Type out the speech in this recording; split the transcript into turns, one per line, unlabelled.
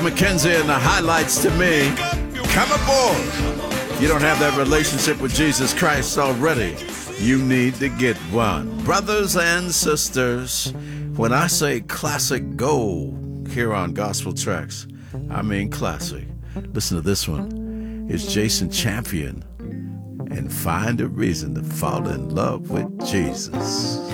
McKenzie and the highlights to me. Come aboard. If you don't have that relationship with Jesus Christ already, you need to get one. Brothers and sisters, when I say classic gold here on Gospel Tracks, I mean classic. Listen to this one. It's Jason Champion and Find a Reason to Fall in Love with Jesus.